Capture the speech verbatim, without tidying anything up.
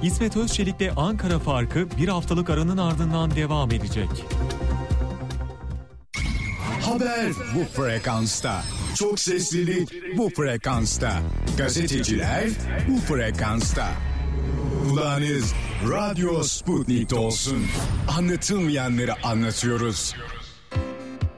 İsmet Özçelik'le Ankara Farkı bir haftalık aranın ardından devam edecek. Haber bu frekansta. Çok seslilik bu frekansta. Gazeteciler bu frekansta. Kulağınız Radyo Sputnik'te olsun. Anlatılmayanları anlatıyoruz.